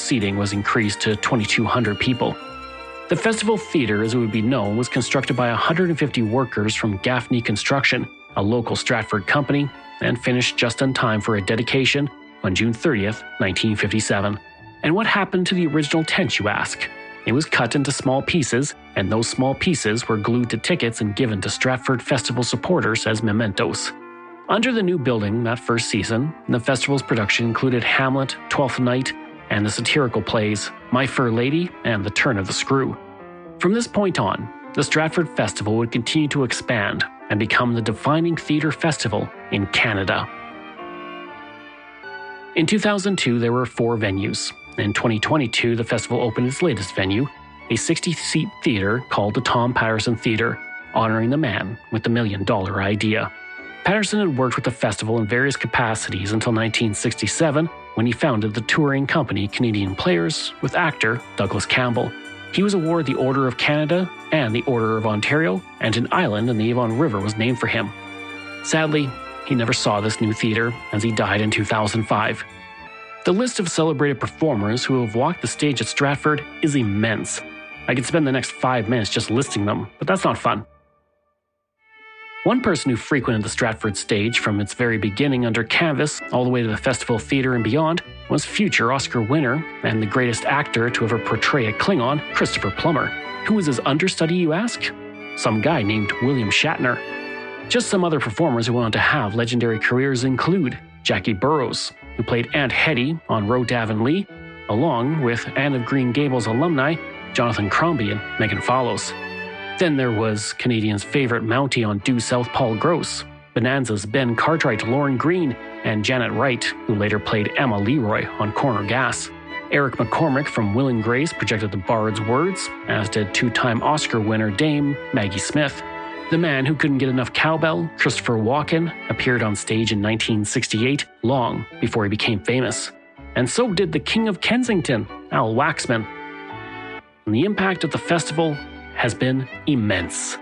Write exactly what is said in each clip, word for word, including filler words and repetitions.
seating was increased to twenty-two hundred people. The Festival Theatre, as it would be known, was constructed by one hundred fifty workers from Gaffney Construction, a local Stratford company, and finished just in time for a dedication on June thirtieth, nineteen fifty-seven. And what happened to the original tent, you ask? It was cut into small pieces, and those small pieces were glued to tickets and given to Stratford Festival supporters as mementos. Under the new building that first season, the festival's production included Hamlet, Twelfth Night, and the satirical plays My Fair Lady and The Turn of the Screw. From this point on, the Stratford Festival would continue to expand and become the defining theatre festival in Canada. In two thousand two, there were four venues. In twenty twenty-two, the festival opened its latest venue, a sixty-seat theatre called the Tom Patterson Theatre, honoring the man with the million-dollar idea. Patterson had worked with the festival in various capacities until nineteen sixty-seven, when he founded the touring company Canadian Players with actor Douglas Campbell. He was awarded the Order of Canada and the Order of Ontario, and an island in the Avon River was named for him. Sadly, he never saw this new theatre, as he died in two thousand five. The list of celebrated performers who have walked the stage at Stratford is immense. I could spend the next five minutes just listing them, but that's not fun. One person who frequented the Stratford stage from its very beginning under canvas all the way to the Festival Theatre and beyond was future Oscar winner and the greatest actor to ever portray a Klingon, Christopher Plummer. Who was his understudy, you ask? Some guy named William Shatner. Just some other performers who went on to have legendary careers include Jackie Burroughs, who played Aunt Hetty on Ro Davin Lee, along with Anne of Green Gables alumni Jonathan Crombie and Megan Follows. Then there was Canadians' favourite Mountie on Due South Paul Gross, Bonanza's Ben Cartwright Lauren Green, and Janet Wright, who later played Emma Leroy on Corner Gas. Eric McCormick from Will and Grace projected the Bard's Words, as did two-time Oscar winner Dame Maggie Smith. The man who couldn't get enough cowbell, Christopher Walken, appeared on stage in nineteen sixty-eight, long before he became famous. And so did the King of Kensington, Al Waxman. And the impact of the festival has been immense.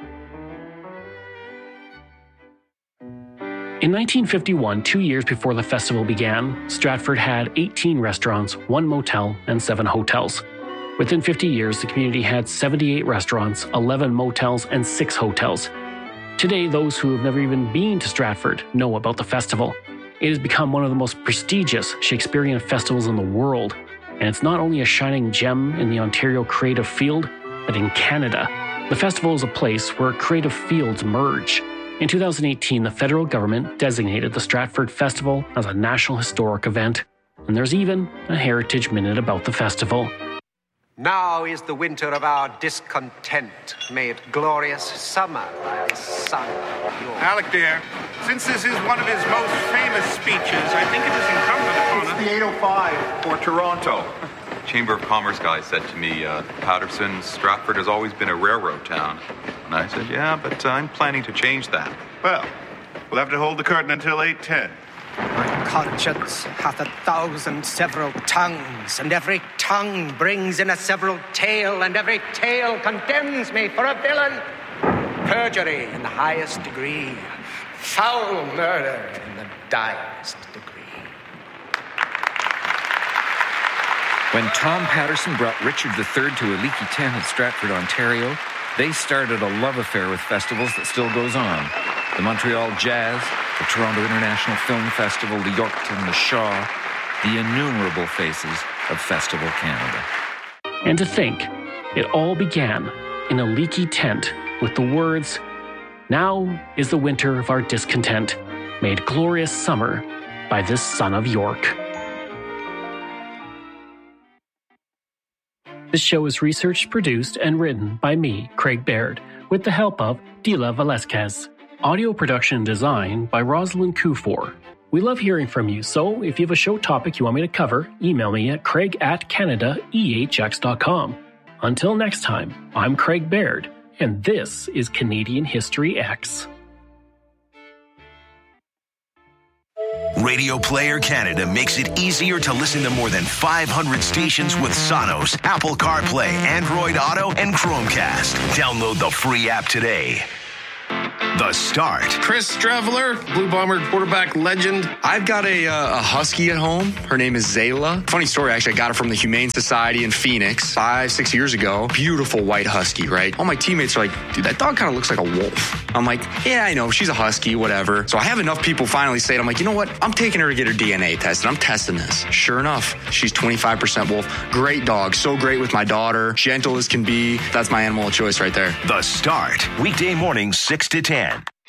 In nineteen fifty-one, two years before the festival began, Stratford had eighteen restaurants, one motel, and seven hotels. Within fifty years, the community had seventy-eight restaurants, eleven motels, and six hotels. Today, those who have never even been to Stratford know about the festival. It has become one of the most prestigious Shakespearean festivals in the world, and it's not only a shining gem in the Ontario creative field, but in Canada. The festival is a place where creative fields merge. In two thousand eighteen, the federal government designated the Stratford Festival as a National Historic Event, and there's even a Heritage Minute about the festival. Now is the winter of our discontent. May it glorious summer, my son. Yours. Alec, dear, since this is one of his most famous speeches, I think it is incumbent upon us. It's the eight oh five for Toronto. Chamber of Commerce guy said to me, uh, Patterson, Stratford has always been a railroad town. And I said, yeah, but uh, I'm planning to change that. Well, we'll have to hold the curtain until eight ten. My conscience hath a thousand several tongues, and every tongue brings in a several tale, and every tale condemns me for a villain. Perjury in the highest degree, foul murder in the direst degree. When Tom Patterson brought Richard the Third to a leaky tent at Stratford, Ontario, they started a love affair with festivals that still goes on. The Montreal Jazz, the Toronto International Film Festival, the Yorkton, the Shaw, the innumerable faces of Festival Canada. And to think, it all began in a leaky tent with the words, "Now is the winter of our discontent, made glorious summer by this son of York." This show is researched, produced, and written by me, Craig Baird, with the help of Dila Velasquez. Audio production and design by Rosalind Kufor. We love hearing from you, so if you have a show topic you want me to cover, email me at craig at canada e h x dot com. Until next time, I'm Craig Baird, and this is Canadian History X. Radio Player Canada makes it easier to listen to more than five hundred stations with Sonos, Apple CarPlay, Android Auto, and Chromecast. Download the free app today. The Start. Chris Streveler, Blue Bomber quarterback legend. I've got a, uh, a husky at home. Her name is Zayla. Funny story, actually. I got her from the Humane Society in Phoenix five, six years ago. Beautiful white husky, right? All my teammates are like, dude, that dog kind of looks like a wolf. I'm like, yeah, I know. She's a husky, whatever. So I have enough people finally say it. I'm like, you know what? I'm taking her to get her D N A tested. I'm testing this. Sure enough, she's twenty-five percent wolf. Great dog. So great with my daughter. Gentle as can be. That's my animal of choice right there. The Start. Weekday mornings, six to ten.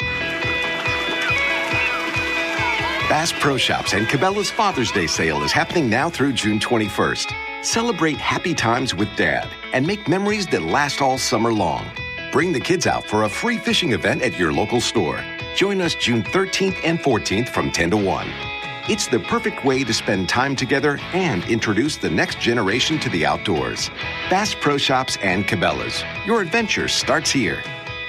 Bass Pro Shops and Cabela's Father's Day sale is happening now through June twenty-first. Celebrate happy times with Dad and make memories that last all summer long. Bring the kids out for a free fishing event at your local store. Join us June thirteenth and fourteenth from ten to one. It's the perfect way to spend time together and introduce the next generation to the outdoors. Bass Pro Shops and Cabela's. Your adventure starts here.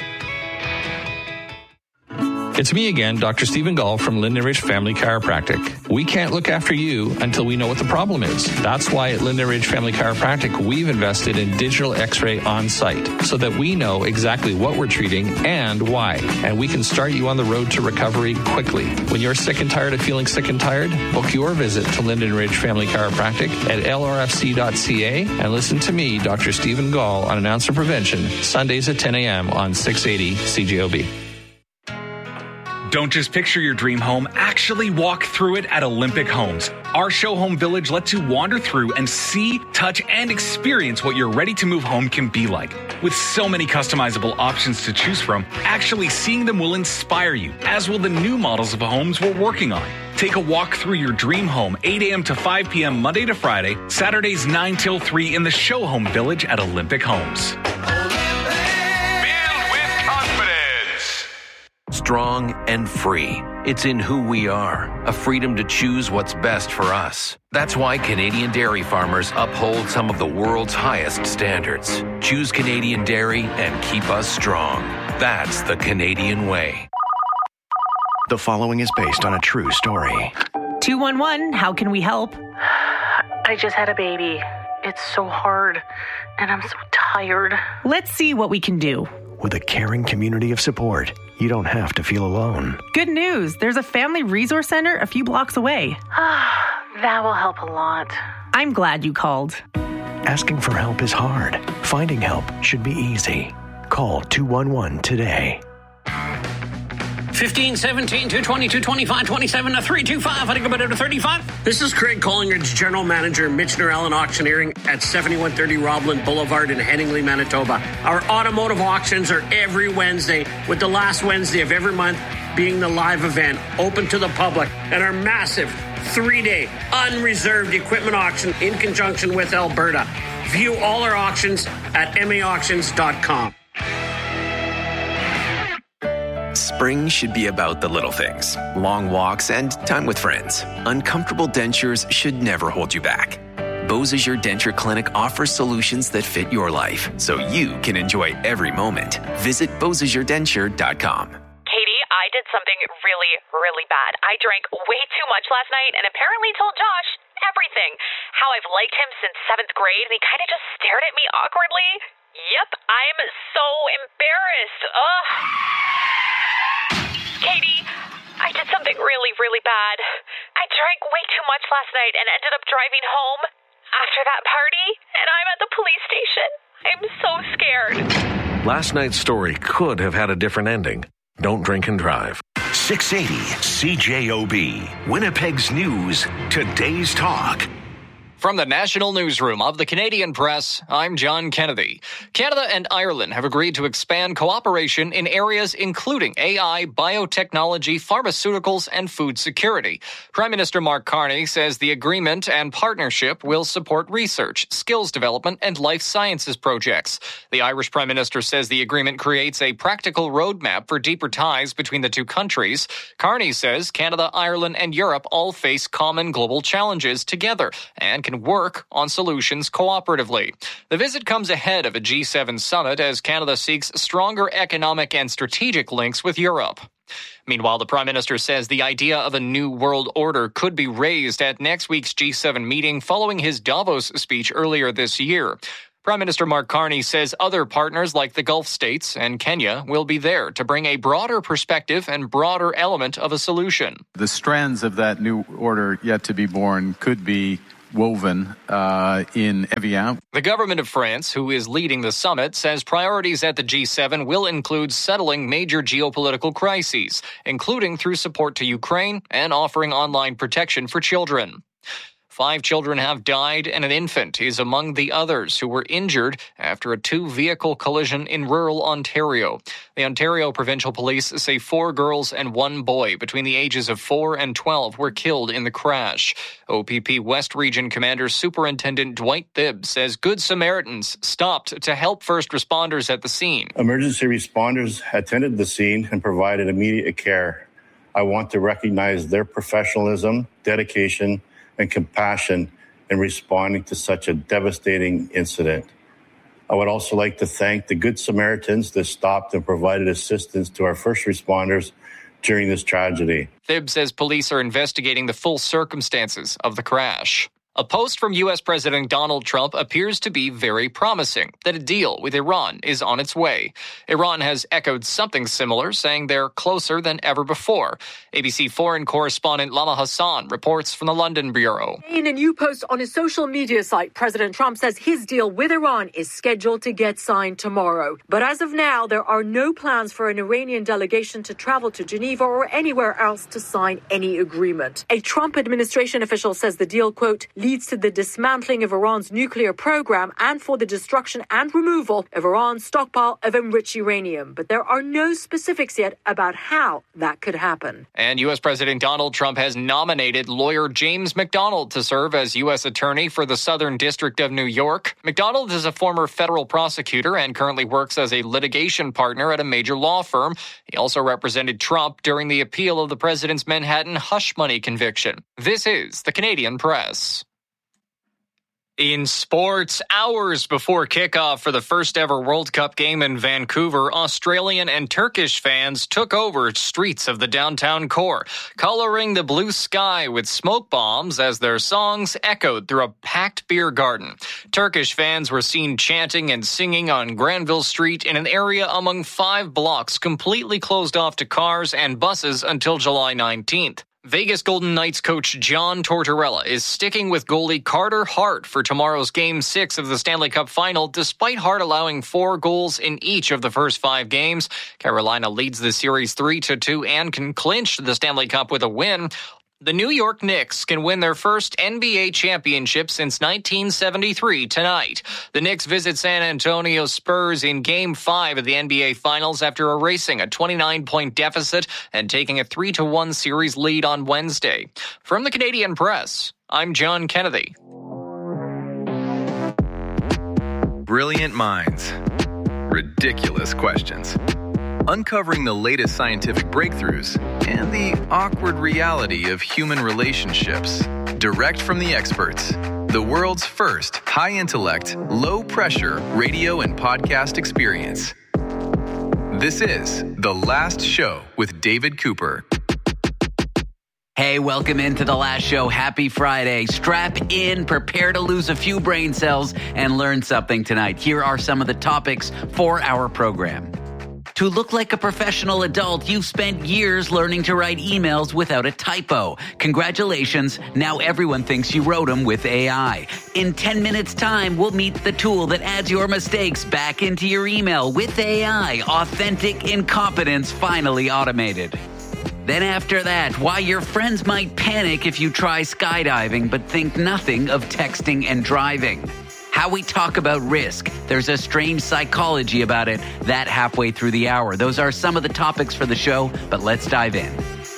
It's me again, Doctor Stephen Gall from Linden Ridge Family Chiropractic. We can't look after you until we know what the problem is. That's why at Linden Ridge Family Chiropractic, we've invested in digital x-ray on site so that we know exactly what we're treating and why. And we can start you on the road to recovery quickly. When you're sick and tired of feeling sick and tired, book your visit to Linden Ridge Family Chiropractic at L R F C dot C A and listen to me, Doctor Stephen Gall, on Announcer Prevention, Sundays at ten a.m. on six eighty C J O B. Don't just picture your dream home, actually walk through it at Olympic Homes. Our show home village lets you wander through and see, touch, and experience what your ready-to-move home can be like. With so many customizable options to choose from, actually seeing them will inspire you, as will the new models of homes we're working on. Take a walk through your dream home, eight a.m. to five p.m. Monday to Friday, Saturdays nine till three in the show home village at Olympic Homes. Strong and free. It's in who we are, a freedom to choose what's best for us. That's why Canadian dairy farmers uphold some of the world's highest standards. Choose Canadian dairy and keep us strong. That's the Canadian way. The following is based on a true story. two one one, how can we help? I just had a baby. It's so hard, and I'm so tired. Let's see what we can do. With a caring community of support, you don't have to feel alone. Good news. There's a family resource center a few blocks away. That will help a lot. I'm glad you called. Asking for help is hard. Finding help should be easy. Call two one one today. fifteen, seventeen, two twenty, two twenty-five, twenty-seven, three two five. I think about it to thirty-five. This is Craig Collingridge, General Manager, Michener Allen Auctioneering at seventy-one thirty Robland Boulevard in Headingley, Manitoba. Our automotive auctions are every Wednesday, with the last Wednesday of every month being the live event, open to the public, and our massive three-day unreserved equipment auction in conjunction with Alberta. View all our auctions at m a auctions dot com. Spring should be about the little things. Long walks and time with friends. Uncomfortable dentures should never hold you back. Beausejour Denture Clinic offers solutions that fit your life, so you can enjoy every moment. Visit Beausejour Denture dot com. Katie, I did something really, really bad. I drank way too much last night and apparently told Josh everything. How I've liked him since seventh grade, and he kind of just stared at me awkwardly. Yep, I'm so embarrassed. Ugh. Katie, I did something really, really bad. I drank way too much last night and ended up driving home after that party, and I'm at the police station. I'm so scared. Last night's story could have had a different ending. Don't drink and drive. six eighty C J O B, Winnipeg's News, today's talk. From the National Newsroom of the Canadian Press, I'm John Kennedy. Canada and Ireland have agreed to expand cooperation in areas including A I, biotechnology, pharmaceuticals, and food security. Prime Minister Mark Carney says the agreement and partnership will support research, skills development, and life sciences projects. The Irish Prime Minister says the agreement creates a practical roadmap for deeper ties between the two countries. Carney says Canada, Ireland, and Europe all face common global challenges together and can work on solutions cooperatively. The visit comes ahead of a G seven summit as Canada seeks stronger economic and strategic links with Europe. Meanwhile, the Prime Minister says the idea of a new world order could be raised at next week's G seven meeting following his Davos speech earlier this year. Prime Minister Mark Carney says other partners like the Gulf states and Kenya will be there to bring a broader perspective and broader element of a solution. The strands of that new order yet to be born could be woven uh, in Evian. The government of France, who is leading the summit, says priorities at the G seven will include settling major geopolitical crises, including through support to Ukraine and offering online protection for children. Five children have died, and an infant is among the others who were injured after a two-vehicle collision in rural Ontario. The Ontario Provincial Police say four girls and one boy between the ages of four and twelve were killed in the crash. O P P West Region Commander Superintendent Dwight Thibb says Good Samaritans stopped to help first responders at the scene. Emergency responders attended the scene and provided immediate care. I want to recognize their professionalism, dedication, and compassion in responding to such a devastating incident. I would also like to thank the Good Samaritans that stopped and provided assistance to our first responders during this tragedy. Thibb says police are investigating the full circumstances of the crash. A post from U S President Donald Trump appears to be very promising, that a deal with Iran is on its way. Iran has echoed something similar, saying they're closer than ever before. A B C foreign correspondent Lama Hassan reports from the London Bureau. In a new post on his social media site, President Trump says his deal with Iran is scheduled to get signed tomorrow. But as of now, there are no plans for an Iranian delegation to travel to Geneva or anywhere else to sign any agreement. A Trump administration official says the deal, quote, leads to the dismantling of Iran's nuclear program and for the destruction and removal of Iran's stockpile of enriched uranium. But there are no specifics yet about how that could happen. And U S President Donald Trump has nominated lawyer James McDonald to serve as U S attorney for the Southern District of New York. McDonald is a former federal prosecutor and currently works as a litigation partner at a major law firm. He also represented Trump during the appeal of the president's Manhattan hush money conviction. This is the Canadian Press. In sports, hours before kickoff for the first ever World Cup game in Vancouver, Australian and Turkish fans took over streets of the downtown core, coloring the blue sky with smoke bombs as their songs echoed through a packed beer garden. Turkish fans were seen chanting and singing on Granville Street in an area among five blocks completely closed off to cars and buses until July nineteenth. Vegas Golden Knights coach John Tortorella is sticking with goalie Carter Hart for tomorrow's Game six of the Stanley Cup Final, despite Hart allowing four goals in each of the first five games. Carolina leads the series three to two and can clinch the Stanley Cup with a win. The New York Knicks can win their first N B A championship since nineteen seventy-three tonight. The Knicks visit San Antonio Spurs in Game five of the N B A Finals after erasing a twenty-nine point deficit and taking a three to one series lead on Wednesday. From the Canadian Press, I'm John Kennedy. Brilliant minds. Ridiculous questions. Uncovering the latest scientific breakthroughs and the awkward reality of human relationships. Direct from the experts. The world's first high-intellect, low-pressure radio and podcast experience. This is The Last Show with David Cooper. Hey, welcome into The Last Show. Happy Friday. Strap in, prepare to lose a few brain cells, and learn something tonight. Here are some of the topics for our program. To look like a professional adult, you've spent years learning to write emails without a typo. Congratulations, now everyone thinks you wrote them with A I. In ten minutes time, we'll meet the tool that adds your mistakes back into your email with A I. Authentic incompetence finally automated. Then after that, why your friends might panic if you try skydiving but think nothing of texting and driving. How we talk about risk. There's a strange psychology about it. That halfway through the hour. Those are some of the topics for the show, but let's dive in.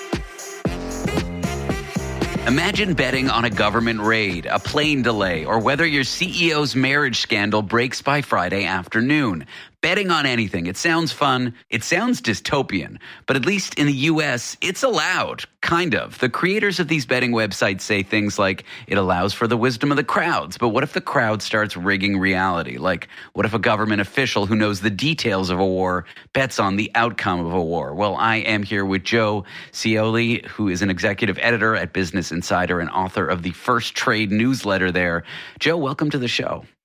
Imagine betting on a government raid, a plane delay, or whether your C E O's marriage scandal breaks by Friday afternoon. Betting on anything. It sounds fun. It sounds dystopian. But at least in the U S, it's allowed. Kind of. The creators of these betting websites say things like, it allows for the wisdom of the crowds. But what if the crowd starts rigging reality? Like, what if a government official who knows the details of a war bets on the outcome of a war? Well, I am here with Joe Scioli, who is an executive editor at Business Insider and author of the First Trade newsletter there. Joe, welcome to the show.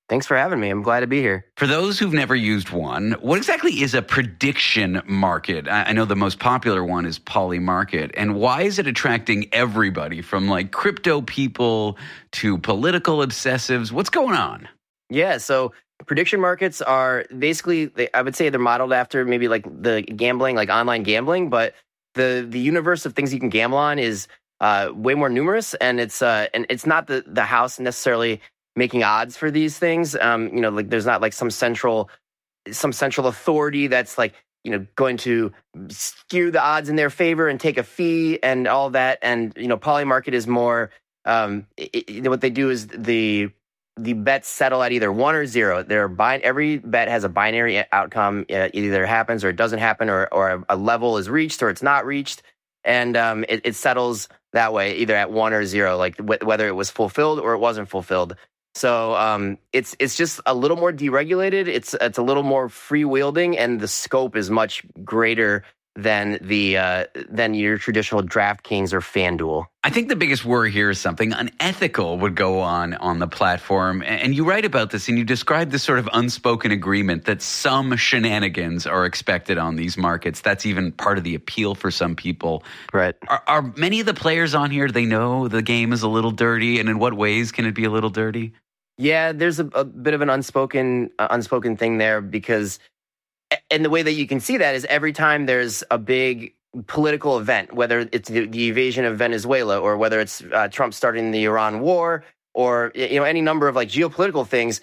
Thanks for having me. I'm glad to be here. For those who've never used one, what exactly is a prediction market? I know the most popular one is Polymarket. And why is it attracting everybody from like crypto people to political obsessives? What's going on? Yeah, so prediction markets are basically, they, I would say they're modeled after maybe like the gambling, like online gambling, but the the universe of things you can gamble on is uh, way more numerous, and it's uh, and it's not the, the house necessarily making odds for these things. Um, you know, like there's not like some central some central authority that's like, you know, going to skew the odds in their favor and take a fee and all that. And, you know, Polymarket is more, um, it, it, what they do is the the bets settle at either one or zero. They're bin- every bet has a binary outcome. It either happens or it doesn't happen, or, or a level is reached or it's not reached. And um, it, it settles that way, either at one or zero, like w- whether it was fulfilled or it wasn't fulfilled. So um, it's it's just a little more deregulated. It's it's a little more free-wielding, and the scope is much greater than the uh, than your traditional DraftKings or FanDuel. I think the biggest worry here is something unethical would go on on the platform. And you write about this, and you describe this sort of unspoken agreement that some shenanigans are expected on these markets. That's even part of the appeal for some people. Right. Are, are many of the players on here, they know the game is a little dirty, and in what ways can it be a little dirty? Yeah, there's a, a bit of an unspoken uh, unspoken thing there, because, and the way that you can see that is every time there's a big political event, whether it's the, the invasion of Venezuela, or whether it's uh, Trump starting the Iran war, or, you know, any number of like geopolitical things,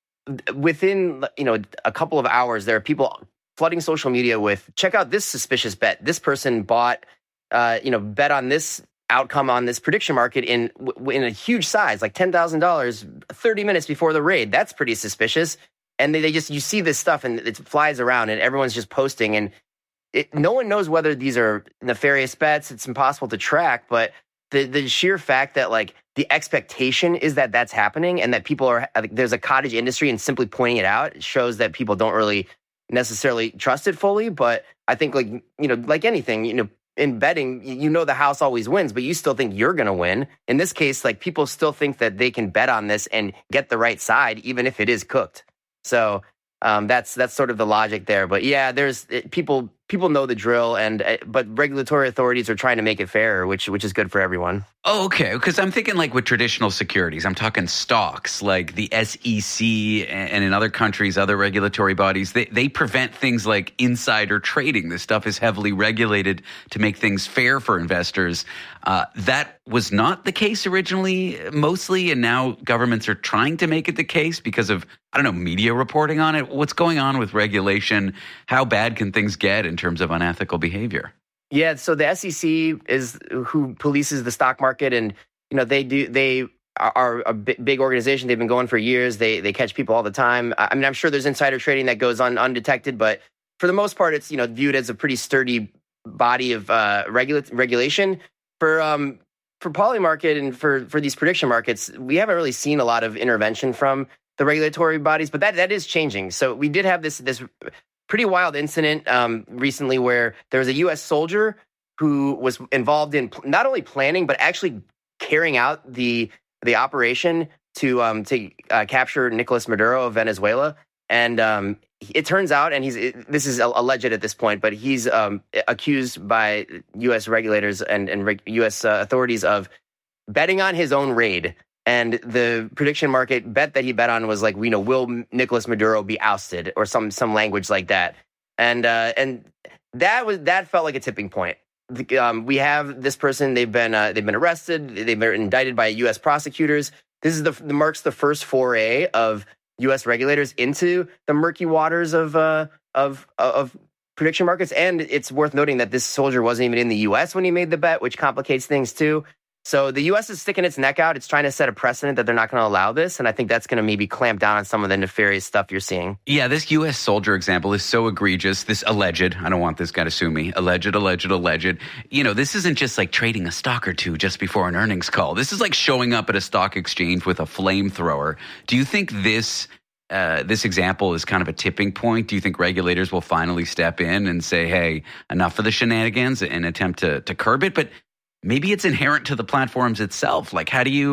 within, you know, a couple of hours, there are people flooding social media with, check out this suspicious bet. This person bought, uh, you know, bet on this outcome on this prediction market in in a huge size, like ten thousand dollars, thirty minutes before the raid. That's pretty suspicious. And they, they just, you see this stuff and it flies around and everyone's just posting, and it, no one knows whether these are nefarious bets. It's impossible to track, but the, the sheer fact that like the expectation is that that's happening and that people are, there's a cottage industry and simply pointing it out shows that people don't really necessarily trust it fully. But I think, like, you know, like anything, you know, in betting, you know, the house always wins, but you still think you're going to win. In this case, like, people still think that they can bet on this and get the right side, even if it is cooked. So um, that's that's sort of the logic there. But yeah, there's it, people people know the drill, and uh, but regulatory authorities are trying to make it fairer, which which is good for everyone. Oh, okay. Because I'm thinking like with traditional securities, I'm talking stocks, like the S E C and in other countries, other regulatory bodies, they, they prevent things like insider trading. This stuff is heavily regulated to make things fair for investors. Uh, that was not the case originally, mostly, and now governments are trying to make it the case because of, I don't know, media reporting on it. What's going on with regulation? How bad can things get in terms of unethical behavior? Yeah, so the S E C is who polices the stock market, and you know they do they are a big organization. They've been going for years. They they catch people all the time. I mean, I'm sure there's insider trading that goes on undetected, but for the most part, it's, you know, viewed as a pretty sturdy body of uh, regula- regulation. For um for Polymarket and for for these prediction markets, we haven't really seen a lot of intervention from the regulatory bodies, but that that is changing. So we did have this this. pretty wild incident um, recently where there was a U S soldier who was involved in pl- not only planning but actually carrying out the the operation to um, to uh, capture Nicolas Maduro of Venezuela. And um, it turns out, and he's it, this is alleged at this point, but he's um, accused by U S regulators and, and reg- U S uh, authorities of betting on his own raid. And the prediction market bet that he bet on was like, you know, will Nicolas Maduro be ousted, or some some language like that. And uh, and that was that felt like a tipping point. The, um, we have this person. They've been uh, they've been arrested. They've been indicted by U S prosecutors. This is the, the marks the first foray of U S regulators into the murky waters of uh, of of prediction markets. And it's worth noting that this soldier wasn't even in the U S when he made the bet, which complicates things too. So the U S is sticking its neck out. It's trying to set a precedent that they're not going to allow this. And I think that's going to maybe clamp down on some of the nefarious stuff you're seeing. Yeah, this U S soldier example is so egregious. This alleged, I don't want this guy to sue me, alleged, alleged, alleged. You know, this isn't just like trading a stock or two just before an earnings call. This is like showing up at a stock exchange with a flamethrower. Do you think this uh, this example is kind of a tipping point? Do you think regulators will finally step in and say, hey, enough of the shenanigans, and attempt to, to curb it? But maybe it's inherent to the platforms itself. Like, how do you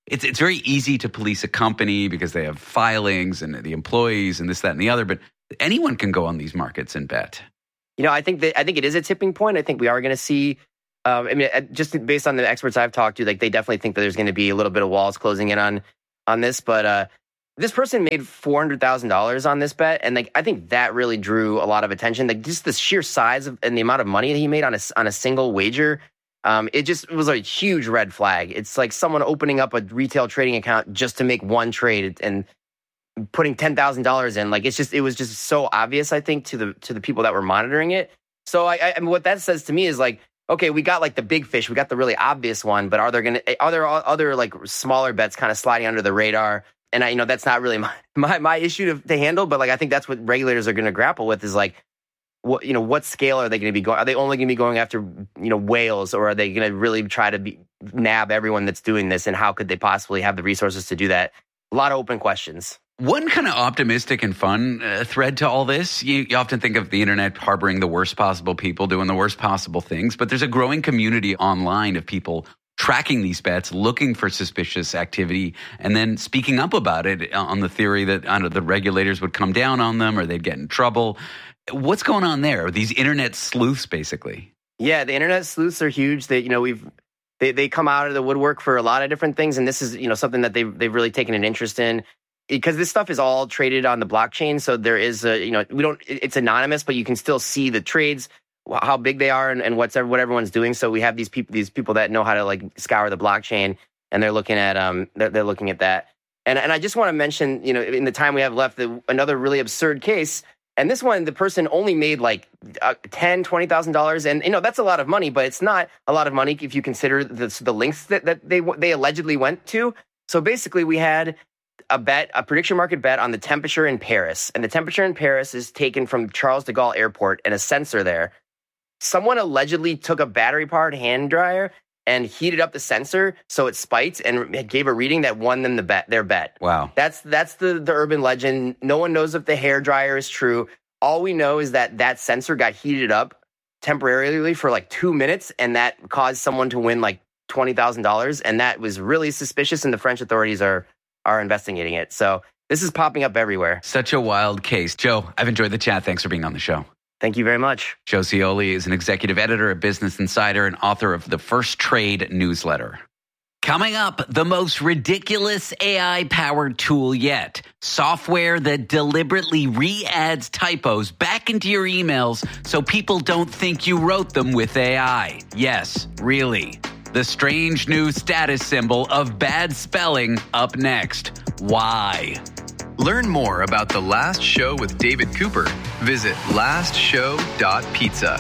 it's it's very easy to police a company because they have filings and the employees and this, that, and the other. But anyone can go on these markets and bet. You know, I think that I think it is a tipping point. I think we are going to see. Um, I mean, just based on the experts I've talked to, like they definitely think that there's going to be a little bit of walls closing in on on this. But uh, this person made four hundred thousand dollars on this bet, and like I think that really drew a lot of attention. Like just the sheer size of, and the amount of money that he made on a on a single wager. Um, it just it was a huge red flag. It's like someone opening up a retail trading account just to make one trade and putting ten thousand dollars in. Like it's just it was just so obvious, I think, to the to the people that were monitoring it. So I, I mean, what that says to me is like, okay, we got like the big fish, we got the really obvious one, but are there gonna are there other like smaller bets kind of sliding under the radar? And I, you know, that's not really my my, my issue to, to handle, but like I think that's what regulators are going to grapple with is like, what you know, what scale are they going to be going? Are they only going to be going after you know whales, or are they going to really try to be, nab everyone that's doing this? And how could they possibly have the resources to do that? A lot of open questions. One kind of optimistic and fun uh, thread to all this, you, you often think of the internet harboring the worst possible people doing the worst possible things, but there's a growing community online of people tracking these bets, looking for suspicious activity, and then speaking up about it on the theory that I don't know, the regulators would come down on them or they'd get in trouble. What's going on there? These internet sleuths, basically. Yeah, the internet sleuths are huge. They, you know, we've they they come out of the woodwork for a lot of different things, and this is you know something that they've they've really taken an interest in. Because this stuff is all traded on the blockchain, so there is a, you know, we don't, it's anonymous, but you can still see the trades, how big they are and, and what's, what everyone's doing. So we have these people, these people that know how to like scour the blockchain, and they're looking at, um, they're, they're looking at that. And and I just want to mention, you know, in the time we have left, the, another really absurd case. And this one, the person only made like uh, ten thousand dollars, twenty thousand dollars. And, you know, that's a lot of money, but it's not a lot of money if you consider the, the links that, that they, they allegedly went to. So basically we had a bet, a prediction market bet on the temperature in Paris. And the temperature in Paris is taken from Charles de Gaulle Airport and a sensor there. Someone allegedly took a battery-powered hand dryer and heated up the sensor so it spiked and gave a reading that won them the bet, their bet. Wow. That's that's the, the urban legend. No one knows if the hair dryer is true. All we know is that that sensor got heated up temporarily for like two minutes, and that caused someone to win like twenty thousand dollars. And that was really suspicious, and the French authorities are are investigating it. So this is popping up everywhere. Such a wild case. Joe, I've enjoyed the chat. Thanks for being on the show. Thank you very much. Joe Cioli is an executive editor at Business Insider and author of the First Trade newsletter. Coming up, the most ridiculous A I-powered tool yet. Software that deliberately re-adds typos back into your emails so people don't think you wrote them with A I. Yes, really. The strange new status symbol of bad spelling up next. Why? Learn more about The Last Show with David Cooper. Visit last show dot pizza.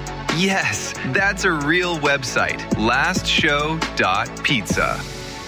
Yes, that's a real website. last show dot pizza.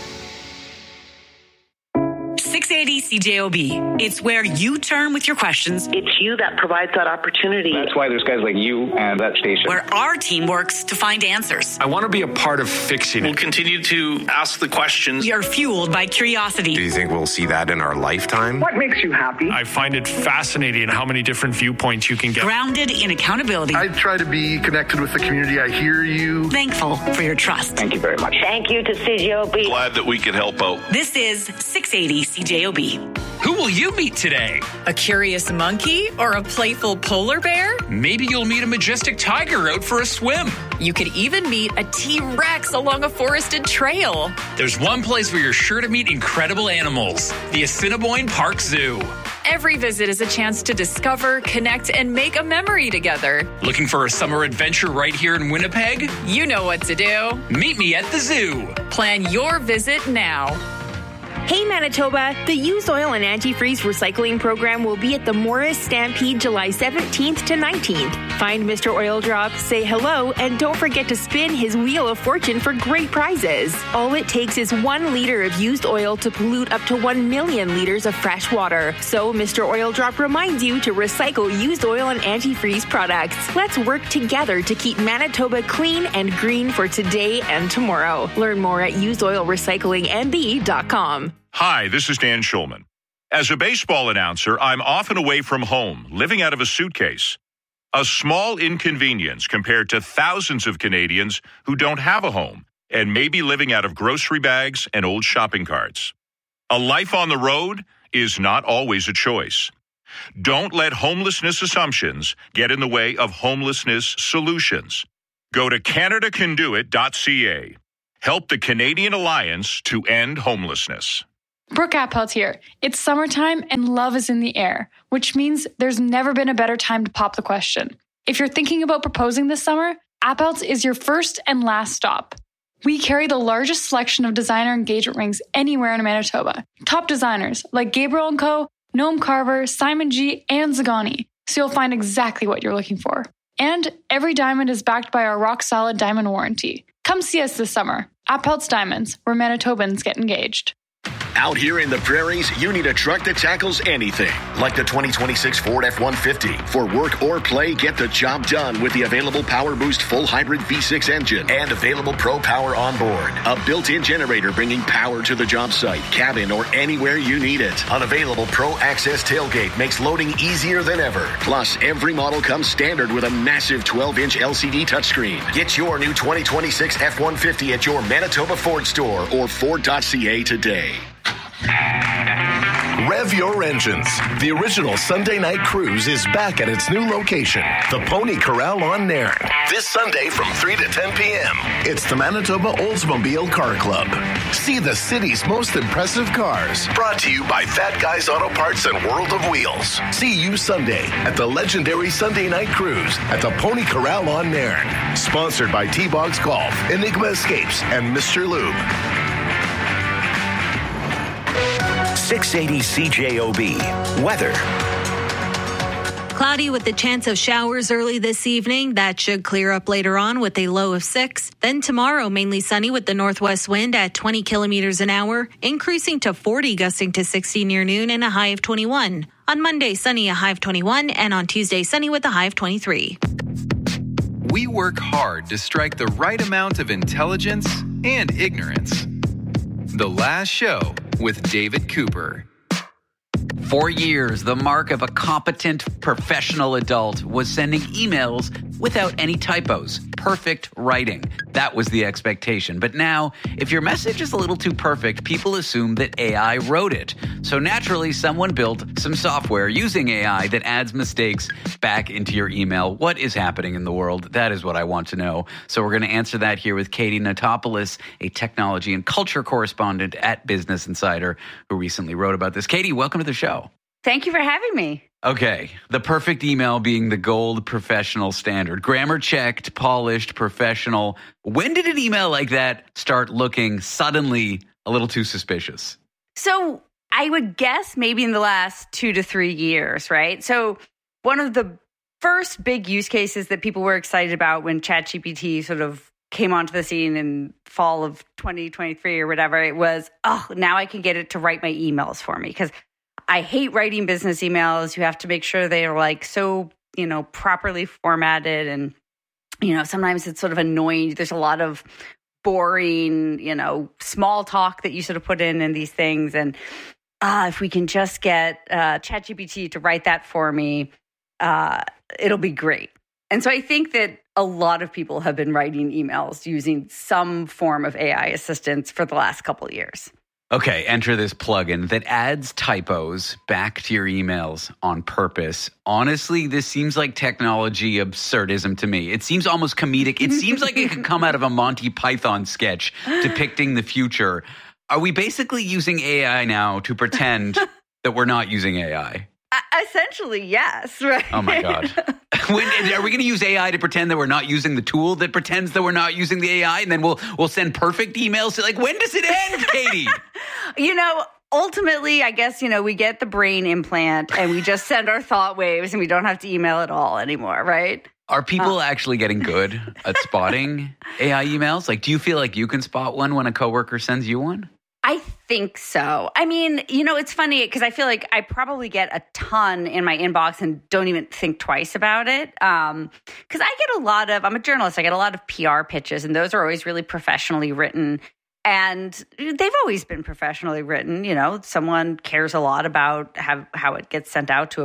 six eighty C J O B. It's where you turn with your questions. It's you that provides that opportunity. That's why there's guys like you and that station. Where our team works to find answers. I want to be a part of fixing it. We'll continue to ask the questions. You're fueled by curiosity. Do you think we'll see that in our lifetime? What makes you happy? I find it fascinating how many different viewpoints you can get. Grounded in accountability. I try to be connected with the community. I hear you. Thankful for your trust. Thank you very much. Thank you to C J O B. Glad that we could help out. This is six eighty C J O B. Who will you meet today? A curious monkey or a playful polar bear? Maybe you'll meet a majestic tiger out for a swim. You could even meet a T-Rex along a forested trail. There's one place where you're sure to meet incredible animals, the Assiniboine Park Zoo. Every visit is a chance to discover, connect, and make a memory together. Looking for a summer adventure right here in Winnipeg? You know what to do. Meet me at the zoo. Plan your visit now. Hey Manitoba, the used oil and antifreeze recycling program will be at the Morris Stampede July seventeenth to nineteenth. Find Mister Oil Drop, say hello, and don't forget to spin his Wheel of Fortune for great prizes. All it takes is one liter of used oil to pollute up to one million liters of fresh water. So Mister Oil Drop reminds you to recycle used oil and antifreeze products. Let's work together to keep Manitoba clean and green for today and tomorrow. Learn more at used oil recycling m b dot com. Hi, this is Dan Schulman. As a baseball announcer, I'm often away from home, living out of a suitcase. A small inconvenience compared to thousands of Canadians who don't have a home and maybe living out of grocery bags and old shopping carts. A life on the road is not always a choice. Don't let homelessness assumptions get in the way of homelessness solutions. Go to Canada Can Do It dot C A. Help the Canadian Alliance to End Homelessness. Brooke Appelt here. It's summertime and love is in the air, which means there's never been a better time to pop the question. If you're thinking about proposing this summer, Appelt's is your first and last stop. We carry the largest selection of designer engagement rings anywhere in Manitoba. Top designers like Gabriel and Co., Noam Carver, Simon G., and Zagani, so you'll find exactly what you're looking for. And every diamond is backed by our rock-solid diamond warranty. Come see us this summer. Appelt's Diamonds, where Manitobans get engaged. Out here in the prairies, you need a truck that tackles anything, like the twenty twenty-six Ford F one fifty. For work or play, get the job done with the available Power Boost full hybrid V six engine and available Pro Power on board. A built-in generator bringing power to the job site, cabin, or anywhere you need it. Unavailable Pro Access tailgate makes loading easier than ever. Plus, every model comes standard with a massive twelve-inch L C D touchscreen. Get your new twenty twenty-six F one fifty at your Manitoba Ford store or Ford dot C A today. Rev your engines. The original Sunday night cruise is back at its new location, the Pony Corral on Nairn, this Sunday from three to ten p.m. It's the Manitoba Oldsmobile Car Club. See the city's most impressive cars. Brought to you by Fat Guys Auto Parts and World of Wheels. See you Sunday at the legendary Sunday night cruise at the Pony Corral on Nairn. Sponsored by T-Bogs Golf, Enigma Escapes, and Mister Lube. six eighty C J O B. Weather. Cloudy with the chance of showers early this evening. That should clear up later on with a low of six. Then tomorrow, mainly sunny with the northwest wind at twenty kilometers an hour, increasing to forty, gusting to sixty near noon and a high of twenty-one. On Monday, sunny, a high of twenty-one, and on Tuesday, sunny with a high of twenty-three. We work hard to strike the right amount of intelligence and ignorance. The Last Show with David Cooper. For years, the mark of a competent professional adult was sending emails without any typos. Perfect writing. That was the expectation. But now, if your message is a little too perfect, people assume that A I wrote it. So naturally, someone built some software using A I that adds mistakes back into your email. What is happening in the world? That is what I want to know. So we're going to answer that here with Katie Notopoulos, a technology and culture correspondent at Business Insider, who recently wrote about this. Katie, welcome to the show. Thank you for having me. Okay, the perfect email being the gold professional standard. Grammar checked, polished, professional. When did an email like that start looking suddenly a little too suspicious? So I would guess maybe in the last two to three years, right? So one of the first big use cases that people were excited about when ChatGPT sort of came onto the scene in fall of twenty twenty-three or whatever, it was, oh, now I can get it to write my emails for me. Because I hate writing business emails. You have to make sure they are like so, you know, properly formatted. And, you know, sometimes it's sort of annoying. There's a lot of boring, you know, small talk that you sort of put in in these things. And ah, if we can just get uh, ChatGPT to write that for me, uh, it'll be great. And so I think that a lot of people have been writing emails using some form of A I assistance for the last couple of years. Okay, enter this plugin that adds typos back to your emails on purpose. Honestly, this seems like technology absurdism to me. It seems almost comedic. It seems like it could come out of a Monty Python sketch depicting the future. Are we basically using A I now to pretend that we're not using A I? Uh, essentially, yes. Right? Oh, my God. When, are we going to use A I to pretend that we're not using the tool that pretends that we're not using the A I, and then we'll we'll send perfect emails? To, like, when does it end, Katie? You know, ultimately, I guess, you know, we get the brain implant and we just send our thought waves and we don't have to email at all anymore, right? Are people uh. actually getting good at spotting A I emails? Like, do you feel like you can spot one when a coworker sends you one? I think so. I mean, you know, it's funny because I feel like I probably get a ton in my inbox and don't even think twice about it. Um, because I get a lot of, I'm a journalist, I get a lot of P R pitches, and those are always really professionally written. And they've always been professionally written. You know, someone cares a lot about how, how it gets sent out to a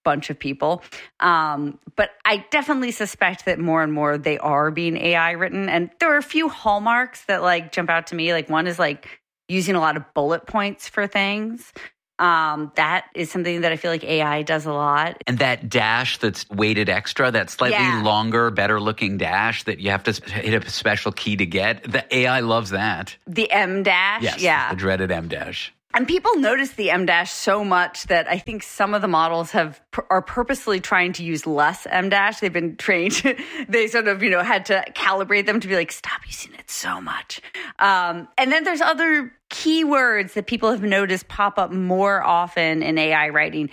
bunch of people. Um, but I definitely suspect that more and more they are being A I written. And there are a few hallmarks that like jump out to me. Like one is like using a lot of bullet points for things. Um, that is something that I feel like A I does a lot. And that dash that's weighted extra, that slightly Yeah. longer, better looking dash that you have to hit a special key to get, the A I loves that. The M dash. Yes, Yeah. the dreaded M dash. And people notice the M dash so much that I think some of the models have are purposely trying to use less M dash. They've been trained. They sort of, you know, had to calibrate them to be like, stop using it so much. Um, and then there's other keywords that people have noticed pop up more often in A I writing.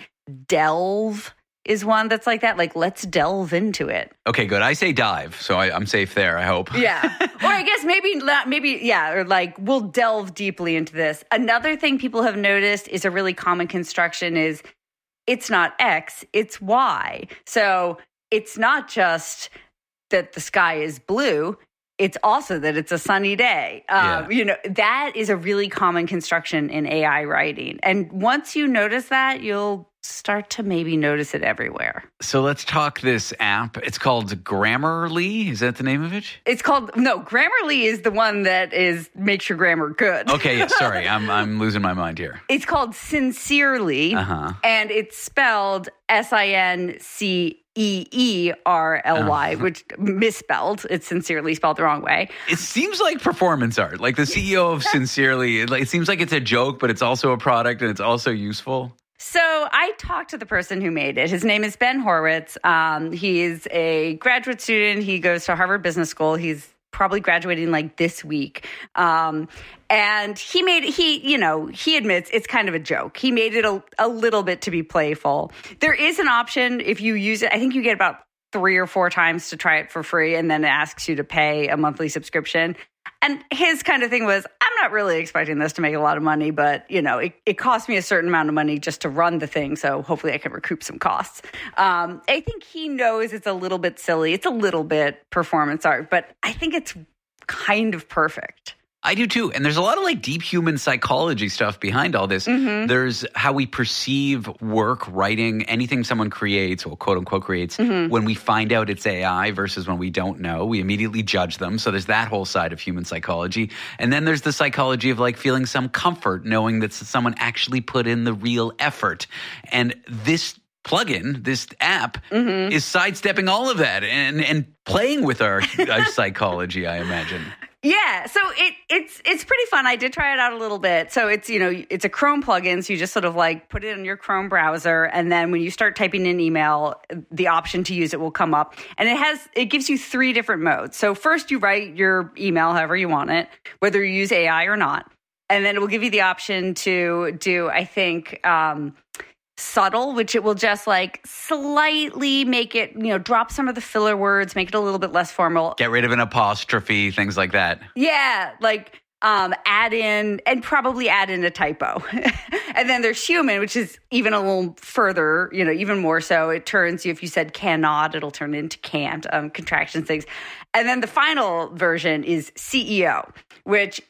Delve is one that's like that. Like, let's delve into it. Okay, good. I say dive, so I, I'm safe there, I hope. Yeah. Or I guess maybe, not, maybe, yeah, or like we'll delve deeply into this. Another thing people have noticed is a really common construction is it's not X, it's Y. So it's not just that the sky is blue, it's also that it's a sunny day. Um, Yeah. You know, that is a really common construction in A I writing. And once you notice that, you'll start to maybe notice it everywhere. So let's talk this app. It's called Grammarly. Is that the name of it? It's called, no, Grammarly is the one that is makes your grammar good. Okay, yeah, sorry. I'm I'm losing my mind here. It's called Sincerely, Uh-huh. and it's spelled S I N C E E R L Y, Uh-huh. which misspelled. It's sincerely spelled the wrong way. It seems like performance art. Like the C E O of Sincerely, it, like, it seems like it's a joke, but it's also a product and it's also useful. So I talked to the person who made it. His name is Ben Horowitz. Um, he's a graduate student. He goes to Harvard Business School. He's probably graduating like this week. Um, and he made, he, you know, he admits it's kind of a joke. He made it a, a little bit to be playful. There is an option if you use it. I think you get about three or four times to try it for free, and then it asks you to pay a monthly subscription. And his kind of thing was, I'm not really expecting this to make a lot of money, but, you know, it, it cost me a certain amount of money just to run the thing. So hopefully I can recoup some costs. Um, I think he knows it's a little bit silly. It's a little bit performance art, but I think it's kind of perfect. I do too. And there's a lot of like deep human psychology stuff behind all this. Mm-hmm. There's how we perceive work, writing, anything someone creates or quote unquote creates. Mm-hmm. When we find out it's A I versus when we don't know, we immediately judge them. So there's that whole side of human psychology. And then there's the psychology of like feeling some comfort knowing that someone actually put in the real effort. And this plugin, this app, mm-hmm. is sidestepping all of that and, and playing with our, our psychology, I imagine. Yeah, so it it's it's pretty fun. I did try it out a little bit. So it's, you know, it's a Chrome plugin, so you just sort of like put it in your Chrome browser, and then when you start typing in email, the option to use it will come up. And it has it gives you three different modes. So first you write your email however you want it, whether you use A I or not. And then it will give you the option to do, I think, um subtle, which it will just like slightly make it, you know, drop some of the filler words, make it a little bit less formal. Get rid of an apostrophe, things like that. Yeah, like um, add in and probably add in a typo. And then there's human, which is even a little further, you know, even more so. It turns you, if you said cannot, it'll turn into can't, um, contractions, things. And then the final version is C E O, which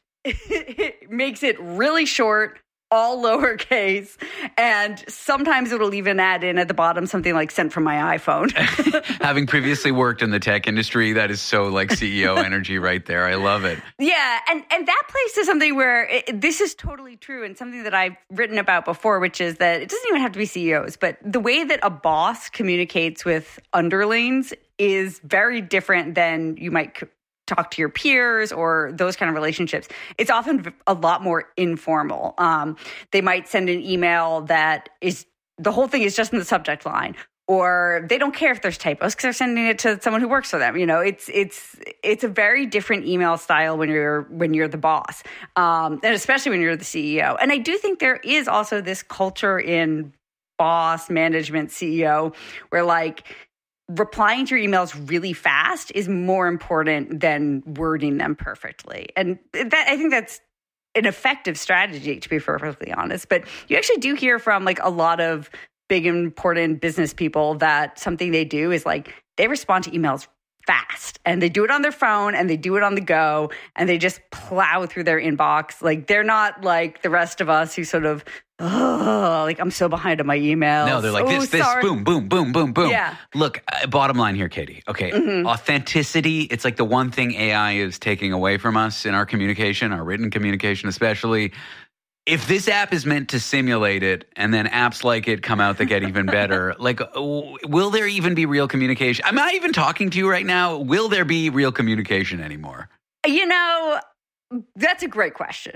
makes it really short, all lowercase, and sometimes it'll even add in at the bottom something like sent from my iPhone. Having previously worked in the tech industry, that is so like C E O energy right there. I love it. Yeah, and, and that plays to something where it, this is totally true, and something that I've written about before, which is that it doesn't even have to be C E Os, but the way that a boss communicates with underlings is very different than you might talk to your peers or those kind of relationships. It's often a lot more informal. Um, they might send an email that is, the whole thing is just in the subject line, or they don't care if there's typos because they're sending it to someone who works for them. You know, it's it's it's a very different email style when you're when you're the boss, um, and especially when you're the C E O. And I do think there is also this culture in boss management, C E O, where like replying to your emails really fast is more important than wording them perfectly. And that, I think that's an effective strategy, to be perfectly honest. But you actually do hear from like a lot of big, important business people that something they do is like they respond to emails fast, and they do it on their phone, and they do it on the go, and they just plow through their inbox. Like they're not like the rest of us who sort of oh, like I'm so behind on my emails. No, they're like oh, this, this, sorry. boom, boom, boom, boom, boom. Yeah. Look, uh, bottom line here, Katie. Okay, Mhm. authenticity, it's like the one thing A I is taking away from us in our communication, our written communication especially. If this app is meant to simulate it and then apps like it come out that get even better, like, w- will there even be real communication? Am I even talking to you right now? Will there be real communication anymore? You know, that's a great question.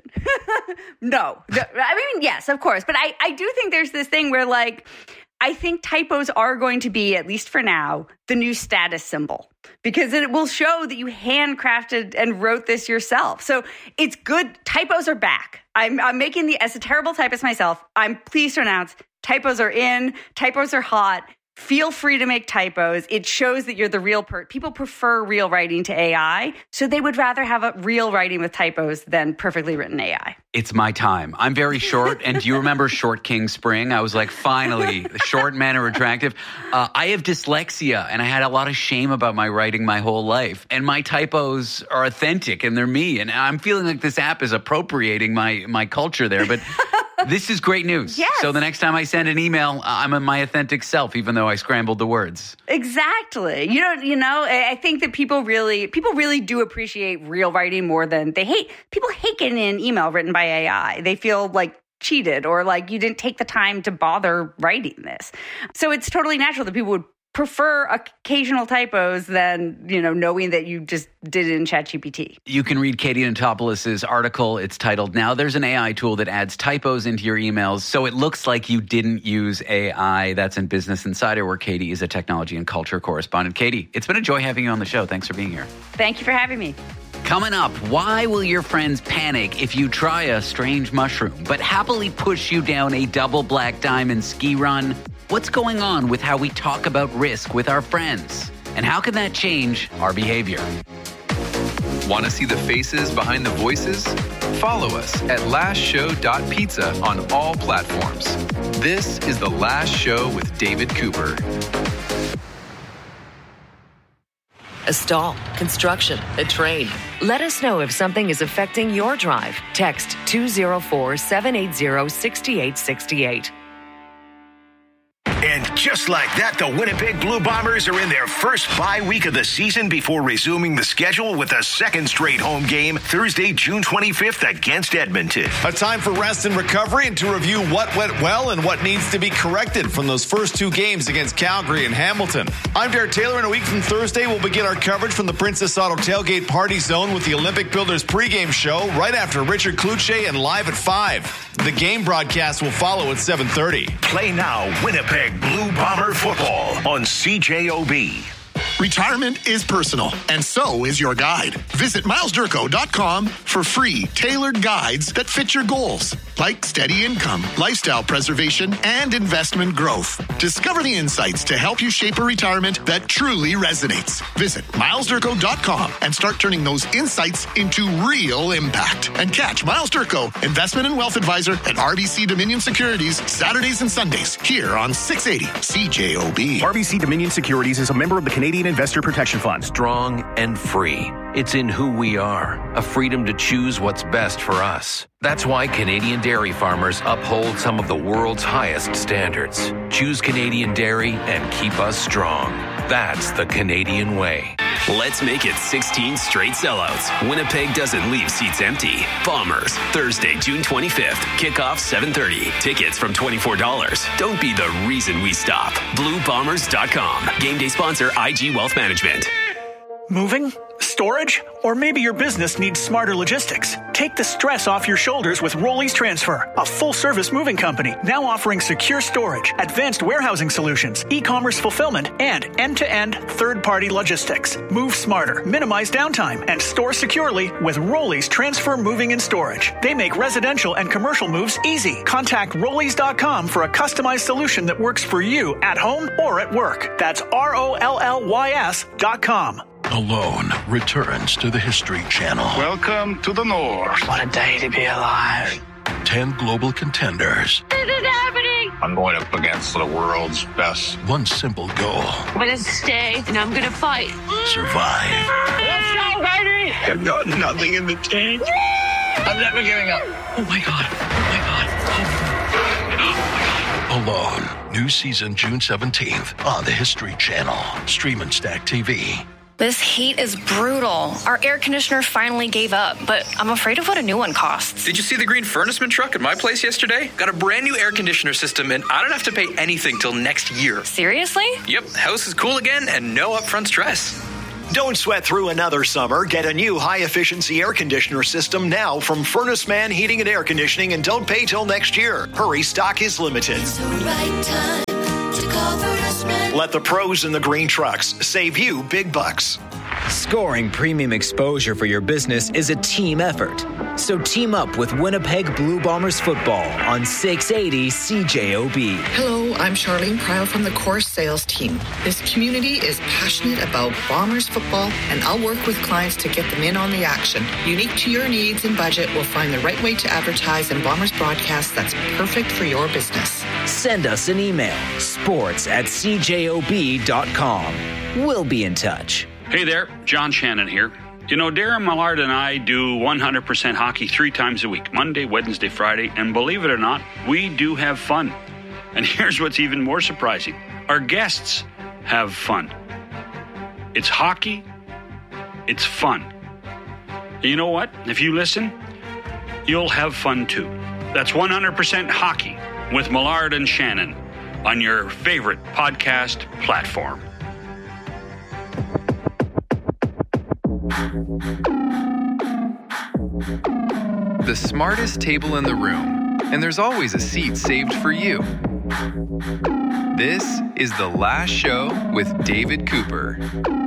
No. I mean, yes, of course. But I, I do think there's this thing where, like, I think typos are going to be, at least for now, the new status symbol because it will show that you handcrafted and wrote this yourself. So it's good. Typos are back. I'm, I'm making the, as a terrible typist myself, I'm pleased to announce typos are in, typos are hot. Feel free to make typos. It shows that you're the real person. People prefer real writing to A I, so they would rather have a real writing with typos than perfectly written A I. It's my time. I'm very short, and do you remember Short King Spring? I was like, finally, short men are attractive. Uh, I have dyslexia, and I had a lot of shame about my writing my whole life, and my typos are authentic, and they're me, and I'm feeling like this app is appropriating my, my culture there, but... This is great news. Yes. So the next time I send an email, I'm in my authentic self, even though I scrambled the words. Exactly. You know, you know, I think that people really, people really do appreciate real writing more than they hate. People hate getting an email written by A I. They feel like cheated or like you didn't take the time to bother writing this. So it's totally natural that people would prefer occasional typos than, you know, knowing that you just did it in ChatGPT. You can read Katie Notopoulos' article. It's titled, Now There's an A I Tool That Adds Typos into Your Emails, So It Looks Like You Didn't Use A I. That's in Business Insider, where Katie is a technology and culture correspondent. Katie, it's been a joy having you on the show. Thanks for being here. Thank you for having me. Coming up, why will your friends panic if you try a strange mushroom, but happily push you down a double black diamond ski run? What's going on with how we talk about risk with our friends? And how can that change our behavior? Want to see the faces behind the voices? Follow us at last show dot pizza on all platforms. This is The Last Show with David Cooper. A stall, construction, a train. Let us know if something is affecting your drive. Text two oh four, seven eight zero, six eight six eight. And just like that, the Winnipeg Blue Bombers are in their first bye week of the season before resuming the schedule with a second straight home game Thursday, June twenty-fifth against Edmonton. A time for rest and recovery and to review what went well and what needs to be corrected from those first two games against Calgary and Hamilton. I'm Derek Taylor, and a week from Thursday, we'll begin our coverage from the Princess Auto Tailgate Party Zone with the Olympic Builders pregame show right after Richard Kluche and live at five. The game broadcast will follow at seven thirty. Play now, Winnipeg Blue Bomber football on C J O B. Retirement is personal, and so is your guide. Visit miles durko dot com for free, tailored guides that fit your goals, like steady income, lifestyle preservation, and investment growth. Discover the insights to help you shape a retirement that truly resonates. Visit miles durko dot com and start turning those insights into real impact. And catch Miles Durko, Investment and Wealth Advisor at R B C Dominion Securities, Saturdays and Sundays, here on six eighty C J O B. R B C Dominion Securities is a member of the Canadian Investor Protection Fund. Strong and free. It's in who we are, a freedom to choose what's best for us. That's why Canadian dairy farmers uphold some of the world's highest standards. Choose Canadian dairy and keep us strong. That's the Canadian way. Let's make it sixteen straight sellouts. Winnipeg doesn't leave seats empty. Bombers, Thursday, June twenty-fifth. Kickoff seven thirty. Tickets from twenty-four dollars. Don't be the reason we stop. blue bombers dot com. Game day sponsor I G Wealth Management. Moving? Storage? Or maybe your business needs smarter logistics. Take the stress off your shoulders with Rollies Transfer, a full-service moving company now offering secure storage, advanced warehousing solutions, e-commerce fulfillment, and end-to-end third-party logistics. Move smarter, minimize downtime, and store securely with Rollies Transfer Moving and Storage. They make residential and commercial moves easy. Contact rollies dot com for a customized solution that works for you at home or at work. That's R O L L Y S dot com. Alone returns to the History Channel. Welcome to the North. What a day to be alive. Ten global contenders. This is happening. I'm going up against the world's best. One simple goal. I'm going to stay and I'm going to fight. Survive. Let's go, baby. I've got nothing in the tank. I'm never giving up. Oh my God. Oh my God. Oh. Alone. New season June seventeenth on the History Channel. Stream and Stack T V. This heat is brutal. Our air conditioner finally gave up, but I'm afraid of what a new one costs. Did you see the green furnaceman truck at my place yesterday? Got a brand new air conditioner system, and I don't have to pay anything till next year. Seriously? Yep, house is cool again and no upfront stress. Don't sweat through another summer. Get a new high-efficiency air conditioner system now from Furnace Man Heating and Air Conditioning, and don't pay till next year. Hurry, stock is limited. It's the right time to call Furnace Man. Let the pros in the green trucks save you big bucks. Scoring premium exposure for your business is a team effort. So team up with Winnipeg Blue Bombers football on six eighty C J O B. Hello, I'm Charlene Pryle from the core sales team. This community is passionate about Bombers football, and I'll work with clients to get them in on the action. Unique to your needs and budget, we'll find the right way to advertise in Bombers broadcast that's perfect for your business. Send us an email, sports at c j o b dot com. We'll be in touch. Hey there, John Shannon here. You know, Darren Millard and I do one hundred percent hockey three times a week, Monday, Wednesday, Friday, and believe it or not, we do have fun. And here's what's even more surprising. Our guests have fun. It's hockey. It's fun. And you know what? If you listen, you'll have fun too. That's one hundred percent hockey with Millard and Shannon on your favorite podcast platform. The smartest table in the room, and there's always a seat saved for you. This is The Last Show with David Cooper.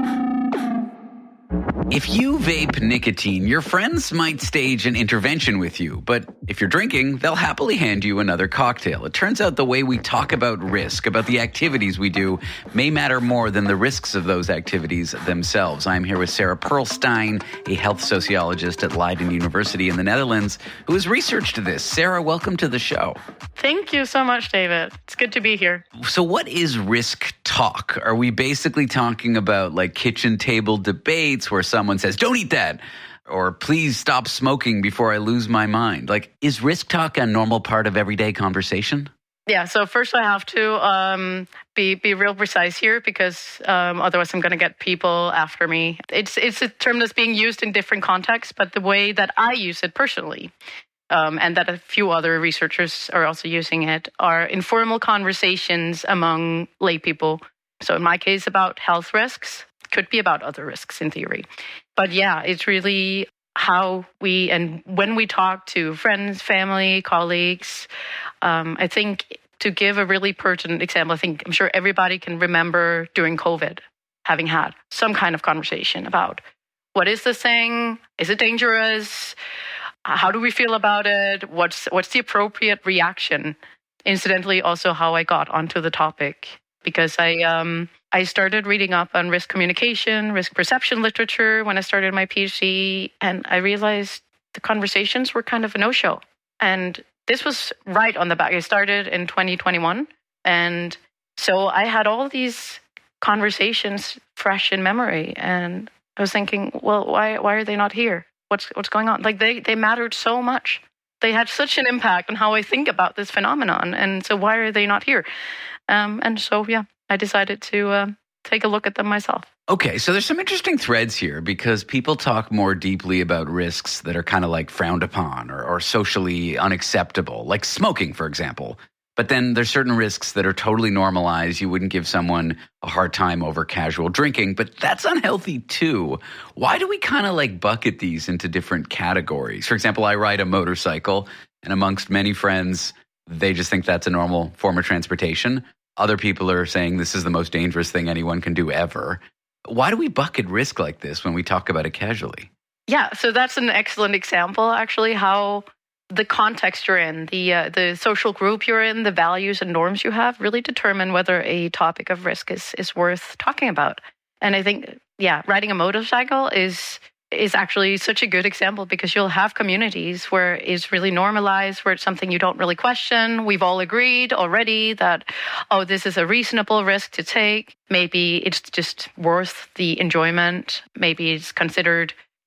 If you vape nicotine, your friends might stage an intervention with you, but if you're drinking, they'll happily hand you another cocktail. It turns out the way we talk about risk, about the activities we do, may matter more than the risks of those activities themselves. I'm here with Sarah Pearlstein, a health sociologist at Leiden University in the Netherlands, who has researched this. Sarah, welcome to the show. Thank you so much, David. It's good to be here. So what is risk talk? Are we basically talking about like kitchen table debates where someone says, don't eat that, or please stop smoking before I lose my mind? Like, is risk talk a normal part of everyday conversation? Yeah, so first I have to um, be be real precise here, because um, otherwise I'm going to get people after me. It's, it's a term that's being used in different contexts, but the way that I use it personally, Um, and that a few other researchers are also using it, are informal conversations among lay people. So in my case, about health risks, could be about other risks in theory. But yeah, it's really how we, and when we talk to friends, family, colleagues, um, I think to give a really pertinent example, I think I'm sure everybody can remember during COVID having had some kind of conversation about what is this thing? Is it dangerous? How do we feel about it? What's what's the appropriate reaction? Incidentally, also how I got onto the topic, because I um, I started reading up on risk communication, risk perception literature when I started my PhD, and I realized the conversations were kind of a no-show. And this was right on the back. I started in twenty twenty-one, and so I had all these conversations fresh in memory, and I was thinking, well, why why are they not here? What's what's going on? Like they, they mattered so much. They had such an impact on how I think about this phenomenon. And so why are they not here? Um, and so, yeah, I decided to uh, take a look at them myself. Okay, so there's some interesting threads here, because people talk more deeply about risks that are kind of like frowned upon or, or socially unacceptable, like smoking, for example. But then there's certain risks that are totally normalized. You wouldn't give someone a hard time over casual drinking, but that's unhealthy too. Why do we kind of like bucket these into different categories? For example, I ride a motorcycle, and amongst many friends, they just think that's a normal form of transportation. Other people are saying this is the most dangerous thing anyone can do ever. Why do we bucket risk like this when we talk about it casually? Yeah, so that's an excellent example, actually, how the context you're in, the uh, the social group you're in, the values and norms you have really determine whether a topic of risk is is worth talking about. And I think, yeah, riding a motorcycle is is actually such a good example, because you'll have communities where it's really normalized, where it's something you don't really question. We've all agreed already that, oh, this is a reasonable risk to take. Maybe it's just worth the enjoyment. Maybe it's considered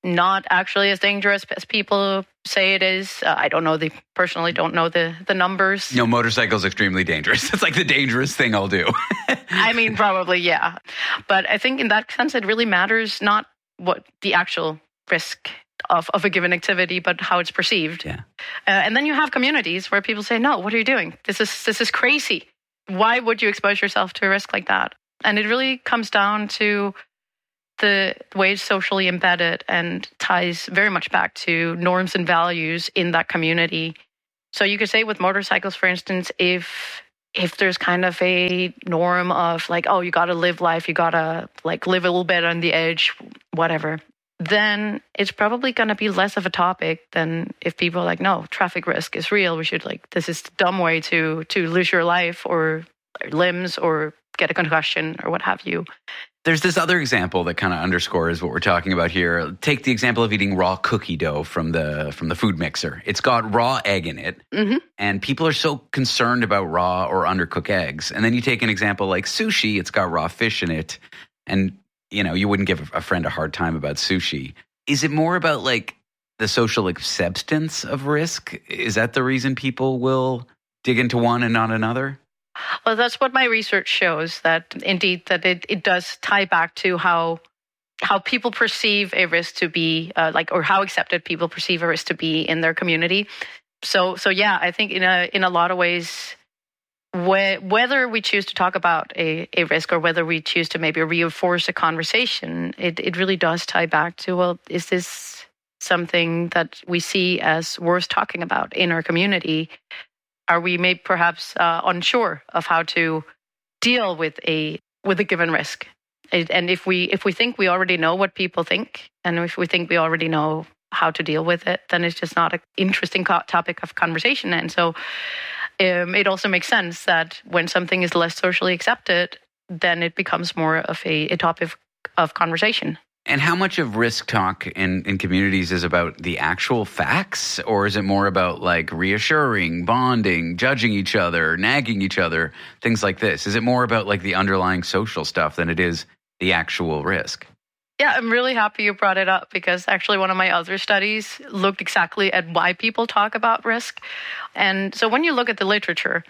not actually as dangerous as people say it is. Uh, I don't know the personally don't know the the numbers. No, motorcycle's extremely dangerous. It's like the dangerous thing I'll do. I mean, probably, yeah. But I think in that sense, it really matters not what the actual risk of, of a given activity, but how it's perceived. Yeah. Uh, and then you have communities where people say, no, what are you doing? This is this is crazy. Why would you expose yourself to a risk like that? And it really comes down to the way it's socially embedded and ties very much back to norms and values in that community. So you could say with motorcycles, for instance, if if there's kind of a norm of like, oh, you got to live life, you got to like live a little bit on the edge, whatever, then it's probably going to be less of a topic than if people are like, no, traffic risk is real. We should like, this is a dumb way to to lose your life or limbs or get a concussion or what have you. There's this other example that kind of underscores what we're talking about here. Take the example of eating raw cookie dough from the from the food mixer. It's got raw egg in it, mm-hmm. and people are so concerned about raw or undercooked eggs. And then you take an example like sushi. It's got raw fish in it, and you know you wouldn't give a friend a hard time about sushi. Is it more about like the social acceptance of risk? Is that the reason people will dig into one and not another? Well, that's what my research shows, that indeed that it, it does tie back to how how people perceive a risk to be, uh, like, or how accepted people perceive a risk to be in their community. So, so yeah, I think in a in a lot of ways, wh- whether we choose to talk about a, a risk or whether we choose to maybe reinforce a conversation, it, it really does tie back to, well, is this something that we see as worth talking about in our community? Are we maybe perhaps uh, unsure of how to deal with a with a given risk? And if we if we think we already know what people think, and if we think we already know how to deal with it, then it's just not an interesting co- topic of conversation. And so um, it also makes sense that when something is less socially accepted, then it becomes more of a, a topic of conversation. And how much of risk talk in, in communities is about the actual facts, or is it more about like reassuring, bonding, judging each other, nagging each other, things like this? Is it more about like the underlying social stuff than it is the actual risk? Yeah, I'm really happy you brought it up, because actually one of my other studies looked exactly at why people talk about risk. And so when you look at the literature,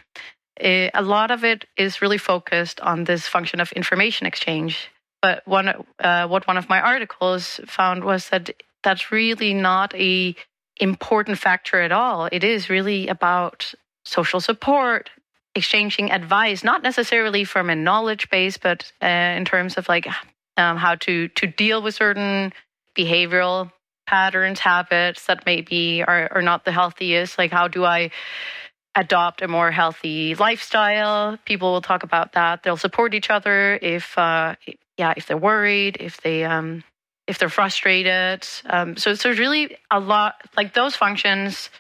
a lot of it is really focused on this function of information exchange. But one, uh, what one of my articles found was that that's really not a important factor at all. It is really about social support, exchanging advice, not necessarily from a knowledge base, but uh, in terms of like um, how to to deal with certain behavioral patterns, habits that maybe are, are not the healthiest. Like, how do I adopt a more healthy lifestyle? People will talk about that. They'll support each other if. Uh, Yeah, if they're worried, if they um, if they're frustrated, um, so so really a lot like those functions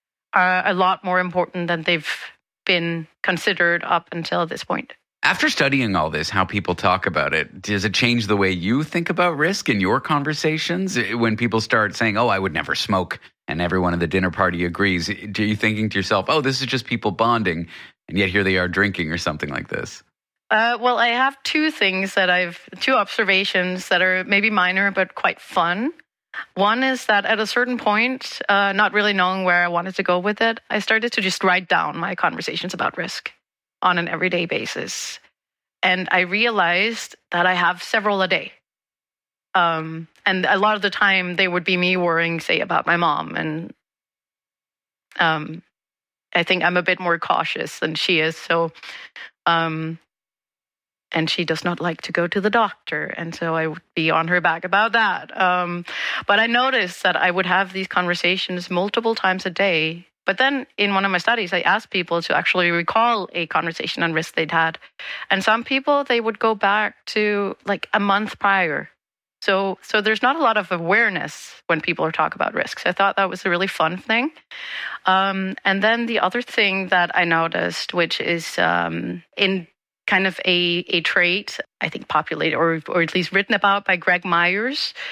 are a lot more important than they've been considered up until this point. After studying all this, how people talk about it, does it change the way you think about risk in your conversations? When people start saying, "Oh, I would never smoke," and everyone at the dinner party agrees, do you thinking to yourself, "Oh, this is just people bonding," and yet here they are drinking or something like this? Uh, well, I have two things that I've, two observations that are maybe minor but quite fun. One is that at a certain point, uh, not really knowing where I wanted to go with it, I started to just write down my conversations about risk on an everyday basis. And I realized that I have several a day. Um, and a lot of the time, they would be me worrying, say, about my mom. And um, I think I'm a bit more cautious than she is. So... Um, And she does not like to go to the doctor. And so I would be on her back about that. Um, but I noticed that I would have these conversations multiple times a day. But then in one of my studies, I asked people to actually recall a conversation on risk they'd had. And some people, they would go back to like a month prior. So so there's not a lot of awareness when people are talking about risks. I thought that was a really fun thing. Um, and then the other thing that I noticed, which is um, in kind of a, a trait, I think populated or or at least written about by Greg Myers,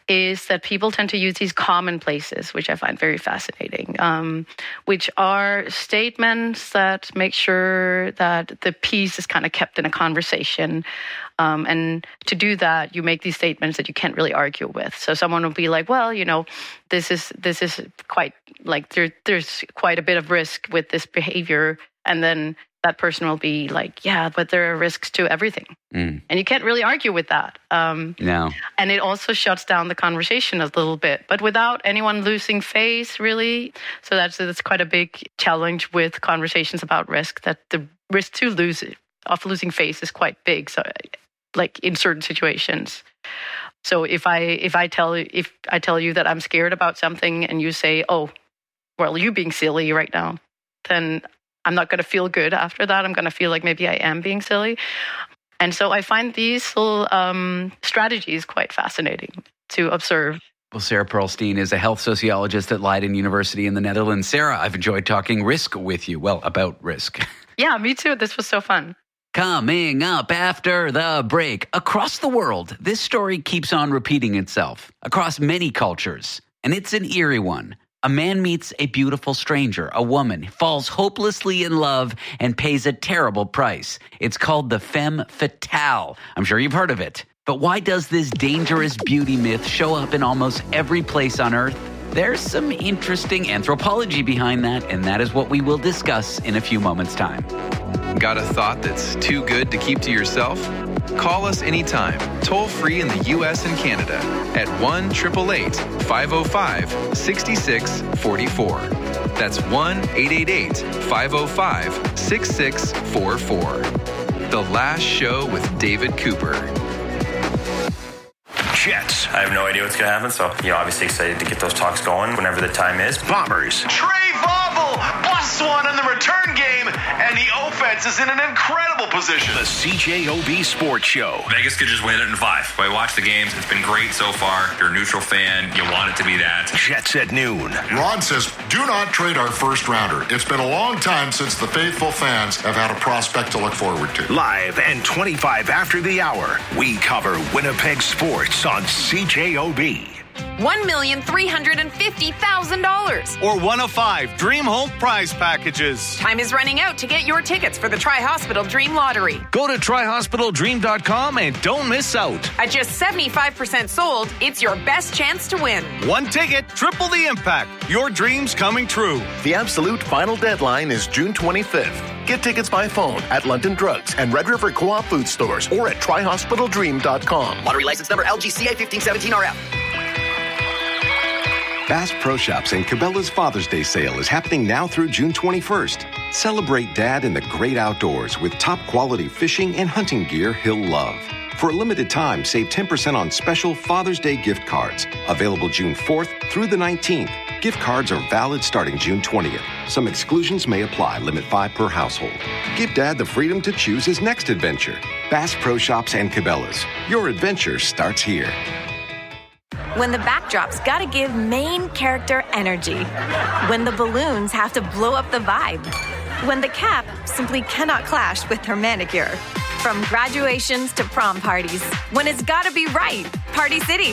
is that people tend to use these commonplaces, which I find very fascinating, um, which are statements that make sure that the peace is kind of kept in a conversation. Um, and to do that, you make these statements that you can't really argue with. So someone will be like, well, you know, this is this is quite like there, there's quite a bit of risk with this behavior. And then that person will be like, yeah, but there are risks to everything. Mm. And you can't really argue with that. Um, no. And it also shuts down the conversation a little bit, but without anyone losing face, really. So that's, that's quite a big challenge with conversations about risk, that the risk to lose of losing face is quite big. So like in certain situations. So if I if I tell if I tell you that I'm scared about something and you say, oh, well, you're being silly right now, then I'm not going to feel good after that. I'm going to feel like maybe I am being silly. And so I find these little um, strategies quite fascinating to observe. Well, Sarah Pearlstein is a health sociologist at Leiden University in the Netherlands. Sarah, I've enjoyed talking risk with you. Well, about risk. Yeah, me too. This was so fun. Coming up after the break, across the world, this story keeps on repeating itself across many cultures, and it's an eerie one. A man meets a beautiful stranger, a woman, falls hopelessly in love, and pays a terrible price. It's called the femme fatale. I'm sure you've heard of it. But why does this dangerous beauty myth show up in almost every place on Earth? There's some interesting anthropology behind that, and that is what we will discuss in a few moments' time. Got a thought that's too good to keep to yourself? Call us anytime, toll free in the U S and Canada at one eight eight eight, five oh five, six six four four. That's one eight eight eight, five oh five, six six four four. The Last Show with David Cooper. Jets. I have no idea what's going to happen, so, you know, obviously excited to get those talks going whenever the time is. Bombers. Trey Vauble busts one in the return game, and the offense is in an incredible position. The C J O B Sports Show. Vegas could just win it in five. I watch the games. It's been great so far. You're a neutral fan. You want it to be that. Jets at noon. Ron says, do not trade our first rounder. It's been a long time since the faithful fans have had a prospect to look forward to. Live and twenty-five after the hour, we cover Winnipeg sports on C J O B. one million three hundred fifty thousand dollars. Or one of five Dream Home prize packages. Time is running out to get your tickets for the Tri-Hospital Dream Lottery. Go to tri hospital dream dot com and don't miss out. At just seventy-five percent sold, it's your best chance to win. One ticket, triple the impact. Your dreams coming true. The absolute final deadline is June twenty-fifth. Get tickets by phone at London Drugs and Red River Co-op food stores or at tri hospital dream dot com. Lottery license number L G C A fifteen seventeen R F. Bass Pro Shops and Cabela's Father's Day sale is happening now through June twenty-first. Celebrate Dad in the great outdoors with top quality fishing and hunting gear he'll love. For a limited time, save ten percent on special Father's Day gift cards. Available June fourth through the nineteenth. Gift cards are valid starting June twentieth. Some exclusions may apply. Limit five per household. Give Dad the freedom to choose his next adventure. Bass Pro Shops and Cabela's. Your adventure starts here. When the backdrop's gotta give main character energy. When the balloons have to blow up the vibe. When the cap simply cannot clash with her manicure. From graduations to prom parties. When it's gotta be right. Party City.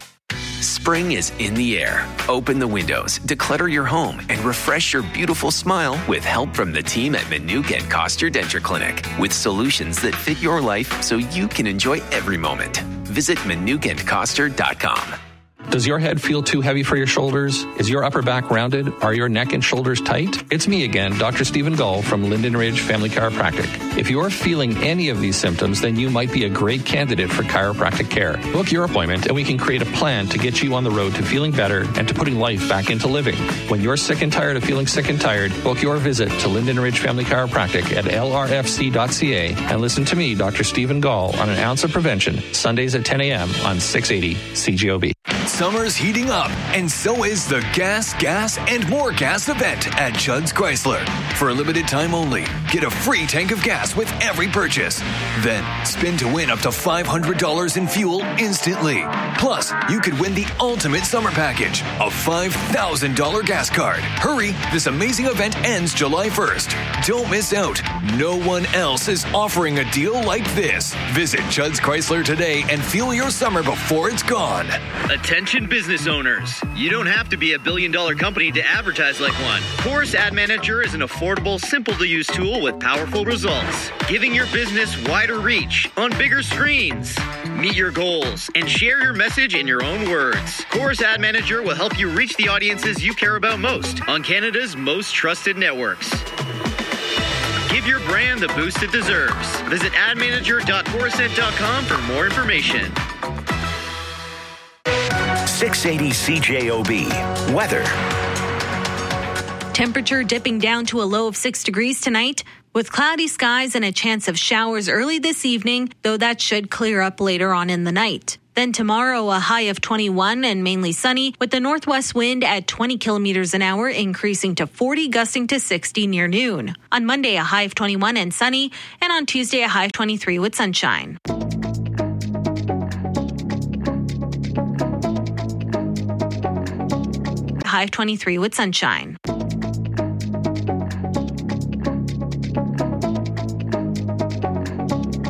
Spring is in the air. Open the windows, declutter your home, and refresh your beautiful smile with help from the team at Manuk and Koster Denture Clinic. With solutions that fit your life so you can enjoy every moment. Visit manuk and koster dot com. Does your head feel too heavy for your shoulders? Is your upper back rounded? Are your neck and shoulders tight? It's me again, Doctor Stephen Gull from Linden Ridge Family Chiropractic. If you're feeling any of these symptoms, then you might be a great candidate for chiropractic care. Book your appointment and we can create a plan to get you on the road to feeling better and to putting life back into living. When you're sick and tired of feeling sick and tired, book your visit to Linden Ridge Family Chiropractic at L R F C dot C A and listen to me, Doctor Stephen Gull, on An Ounce of Prevention, Sundays at ten a.m. on six eighty C G O B. Summer's heating up, and so is the Gas, Gas, and More Gas event at Judd's Chrysler. For a limited time only, get a free tank of gas with every purchase. Then, spin to win up to five hundred dollars in fuel instantly. Plus, you could win the ultimate summer package, a five thousand dollars gas card. Hurry, this amazing event ends July first. Don't miss out. No one else is offering a deal like this. Visit Judd's Chrysler today and fuel your summer before it's gone. Attention Attention business owners. You don't have to be a billion dollar company to advertise like one. Chorus Ad Manager is an affordable, simple to use tool with powerful results, giving your business wider reach on bigger screens. Meet your goals and share your message in your own words. Chorus Ad Manager will help you reach the audiences you care about most on Canada's most trusted networks. Give your brand the boost it deserves. Visit ad manager dot corusent dot com for more information. six eighty C J O B. Weather. Temperature dipping down to a low of six degrees tonight, with cloudy skies and a chance of showers early this evening, though that should clear up later on in the night. Then tomorrow, a high of twenty-one and mainly sunny, with the northwest wind at twenty kilometers an hour, increasing to forty, gusting to sixty near noon. On Monday, a high of twenty-one and sunny, and on Tuesday, a high of twenty-three with sunshine. High of twenty-three with sunshine.